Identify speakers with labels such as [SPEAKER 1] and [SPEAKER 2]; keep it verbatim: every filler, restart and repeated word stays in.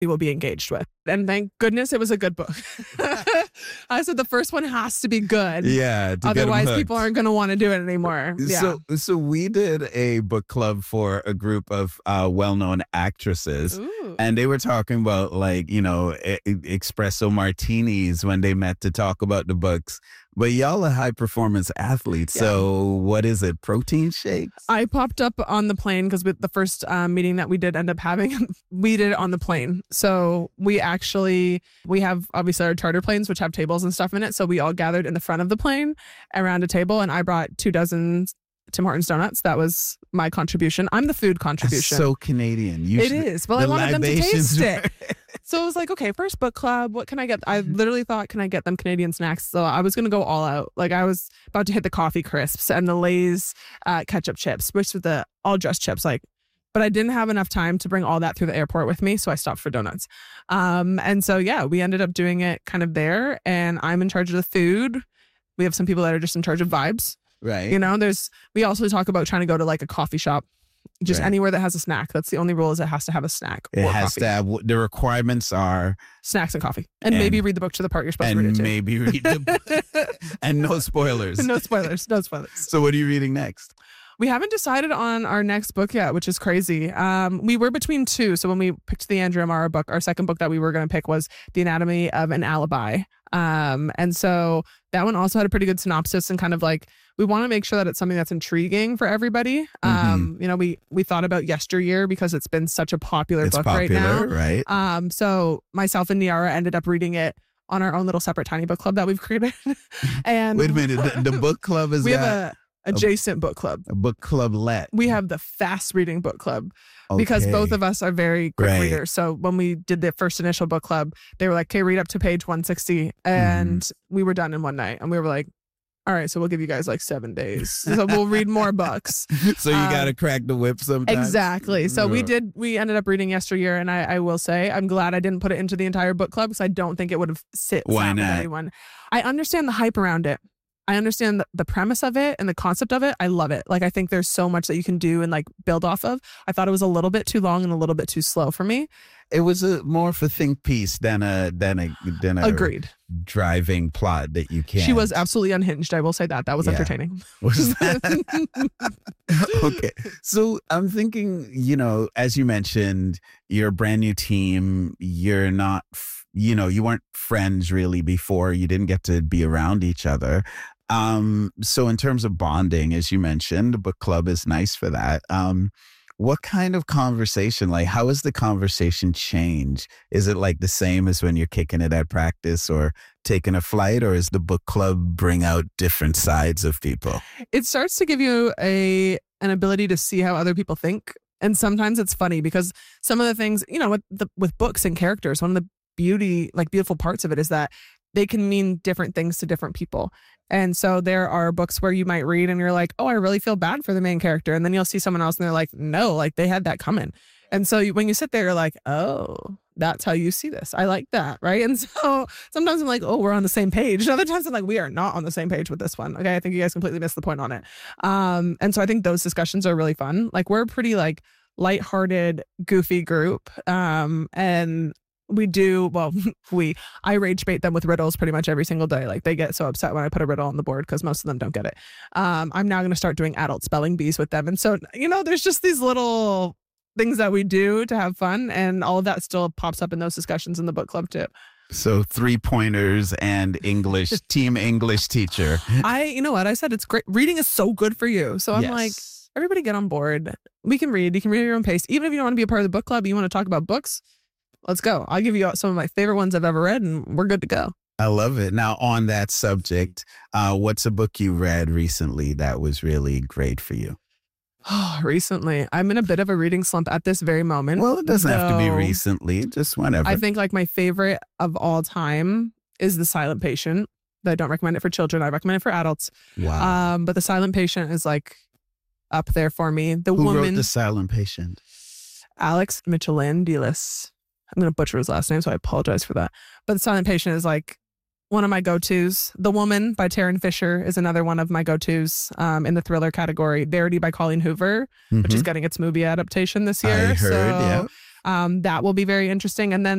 [SPEAKER 1] we will be engaged with. And thank goodness it was a good book. I said the first one has to be good.
[SPEAKER 2] Yeah.
[SPEAKER 1] Otherwise, people aren't going to want to do it anymore. Yeah.
[SPEAKER 2] So, so we did a book club for a group of uh, well-known actresses.
[SPEAKER 1] Ooh.
[SPEAKER 2] And they were talking about, like, you know, e- espresso martinis when they met to talk about the books. But y'all are high performance athletes.
[SPEAKER 1] Yeah.
[SPEAKER 2] So what is it? Protein shakes?
[SPEAKER 1] I popped up on the plane because with the first um, meeting that we did end up having, we did it on the plane. So we actually, we have obviously our charter planes, which have tables and stuff in it. So we all gathered in the front of the plane around a table, and I brought two dozen Tim Hortons donuts. That was my contribution. I'm the food contribution.
[SPEAKER 2] That's so Canadian.
[SPEAKER 1] You it should, is. Well, I wanted them to taste it. So it was like, okay, first book club. What can I get? I literally thought, can I get them Canadian snacks? So I was going to go all out. Like I was about to hit the coffee crisps and the Lay's uh, ketchup chips, which were the all dressed chips. Like, but I didn't have enough time to bring all that through the airport with me. So I stopped for donuts. Um, and so, yeah, we ended up doing it kind of there. And I'm in charge of the food. We have some people that are just in charge of vibes.
[SPEAKER 2] Right.
[SPEAKER 1] You know, there's, we also talk about trying to go to like a coffee shop, just right. anywhere that has a snack. That's the only rule, is it has to have a snack.
[SPEAKER 2] It
[SPEAKER 1] or
[SPEAKER 2] has
[SPEAKER 1] coffee.
[SPEAKER 2] to have, the requirements are
[SPEAKER 1] snacks and coffee. And,
[SPEAKER 2] and
[SPEAKER 1] maybe read the book to the part you're supposed to read it
[SPEAKER 2] And
[SPEAKER 1] to.
[SPEAKER 2] maybe read the book. And no spoilers.
[SPEAKER 1] No spoilers. No spoilers.
[SPEAKER 2] So what are you reading next?
[SPEAKER 1] We haven't decided on our next book yet, which is crazy. Um, we were between two. So when we picked the Andrea Amaro book, our second book that we were going to pick was The Anatomy of an Alibi. Um, and so that one also had a pretty good synopsis, and kind of like, we want to make sure that it's something that's intriguing for everybody. Um, mm-hmm. You know, we we thought about Yesteryear because it's been such a popular
[SPEAKER 2] it's
[SPEAKER 1] book
[SPEAKER 2] popular,
[SPEAKER 1] right now.
[SPEAKER 2] Right.
[SPEAKER 1] Um, so myself and Niara ended up reading it on our own little separate tiny book club that we've created. And
[SPEAKER 2] wait a minute, the, the book club is
[SPEAKER 1] we
[SPEAKER 2] that
[SPEAKER 1] have a adjacent book club.
[SPEAKER 2] A book club let.
[SPEAKER 1] We have the fast reading book club.
[SPEAKER 2] Okay.
[SPEAKER 1] Because both of us are very quick
[SPEAKER 2] right.
[SPEAKER 1] readers. So when we did the first initial book club, they were like, okay, read up to page one sixty. And mm. we were done in one night. And we were like, all right, so we'll give you guys like seven days. So we'll read more books.
[SPEAKER 2] So you um, got to crack the whip sometimes.
[SPEAKER 1] Exactly. So we did, we ended up reading Yesteryear. And I, I will say, I'm glad I didn't put it into the entire book club, because I don't think it would have sit
[SPEAKER 2] Why not?
[SPEAKER 1] with anyone. I understand the hype around it. I understand the, the premise of it and the concept of it. I love it. Like, I think there's so much that you can do and like build off of. I thought it was a little bit too long and a little bit too slow for me.
[SPEAKER 2] It was a more of a think piece than a than a than a
[SPEAKER 1] agreed
[SPEAKER 2] driving plot that you can't.
[SPEAKER 1] She was absolutely unhinged. I will say that. That was yeah. entertaining.
[SPEAKER 2] Was that? Okay. So I'm thinking, you know, as you mentioned, you're a brand new team. You're not, you know, you weren't friends really before. You didn't get to be around each other. Um, so in terms of bonding, as you mentioned, the book club is nice for that. Um, what kind of conversation, like how has the conversation changed? Is it like the same as when you're kicking it at practice or taking a flight, or is the book club bring out different sides of people?
[SPEAKER 1] It starts to give you a an ability to see how other people think. And sometimes it's funny because some of the things, you know, with the, with books and characters, one of the beauty, like beautiful parts of it is that they can mean different things to different people. And so there are books where you might read and you're like, oh, I really feel bad for the main character. And then you'll see someone else and they're like, no, like they had that coming. And so you, when you sit there, you're like, oh, that's how you see this. I like that. Right. And so sometimes I'm like, oh, we're on the same page. And other times I'm like, we are not on the same page with this one. Okay. I think you guys completely missed the point on it. Um, and so I think those discussions are really fun. Like, we're a pretty like lighthearted, goofy group. Um, and we do, well, we, I rage bait them with riddles pretty much every single day. Like, they get so upset when I put a riddle on the board because most of them don't get it. Um, I'm now going to start doing adult spelling bees with them. And so, you know, there's just these little things that we do to have fun. And all of that still pops up in those discussions in the book club too.
[SPEAKER 2] So three pointers and English, team English teacher.
[SPEAKER 1] I, you know what? I said it's great. Reading is so good for you. So I'm
[SPEAKER 2] yes.
[SPEAKER 1] like, everybody get on board. We can read. You can read at your own pace. Even if you don't want to be a part of the book club, you want to talk about books, let's go. I'll give you some of my favorite ones I've ever read and we're good to go.
[SPEAKER 2] I love it. Now, on that subject, uh, what's a book you read recently that was really great for you?
[SPEAKER 1] Oh, recently. I'm in a bit of a reading slump at this very moment.
[SPEAKER 2] Well, it doesn't
[SPEAKER 1] so
[SPEAKER 2] have to be recently, just whenever.
[SPEAKER 1] I think like my favorite of all time is The Silent Patient. I don't recommend it for children. I recommend it for adults.
[SPEAKER 2] Wow.
[SPEAKER 1] Um, but The Silent Patient is like up there for me. The
[SPEAKER 2] Who
[SPEAKER 1] woman,
[SPEAKER 2] wrote The Silent Patient?
[SPEAKER 1] Alex Michaelangelis. I'm going to butcher his last name, so I apologize for that. But The Silent Patient is like one of my go-tos. The Woman by Taryn Fisher is another one of my go-tos um, in the thriller category. Verity by Colleen Hoover, mm-hmm. which is getting its movie adaptation this year.
[SPEAKER 2] I heard,
[SPEAKER 1] so,
[SPEAKER 2] yeah.
[SPEAKER 1] Um, that will be very interesting. And then